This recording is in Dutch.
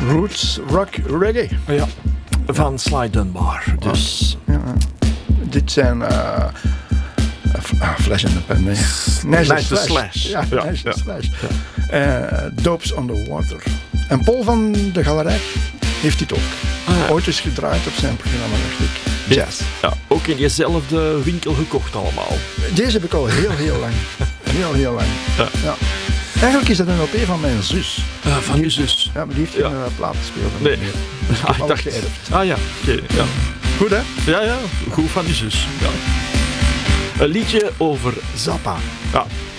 Roots Rock Reggae. Ja, van Sly Dunbar. Dus. Ja. Dit zijn Flash in the Pen. Nee. Nice Slash. Ja, Nice Slash. Dopes on the Water. En Paul van de Galerij heeft dit ook. Ooit eens gedraaid op zijn programma, dacht ik. Jazz. Ja, ook in diezelfde winkel gekocht allemaal. Deze heb ik al heel lang. Heel lang. Ja. Eigenlijk is dat een LP van mijn zus. Van je zus? Ja, maar die heeft geen platenspeler. Nee. Dus ik heb alles geërfd. Ah ja, oké. Ja. Goed hè? Ja, goed van je zus. Ja. Een liedje over Zappa. Ja.